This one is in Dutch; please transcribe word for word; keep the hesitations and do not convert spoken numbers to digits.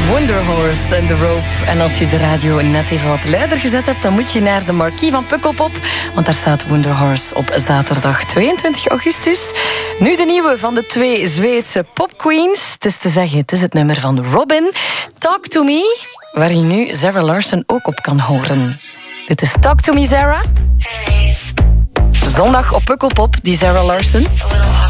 Wonder Horse en The Rope. En als je de radio net even wat luider gezet hebt, dan moet je naar de marquee van Pukkelpop, want daar staat Wonder Horse op zaterdag tweeëntwintig augustus. Nu de nieuwe van de twee Zweedse popqueens. Het is te zeggen, het is het nummer van Robin, Talk to Me, waar je nu Zara Larsson ook op kan horen. Dit is Talk to Me, Zara. Zondag op Pukkelpop, die Zara Larsson.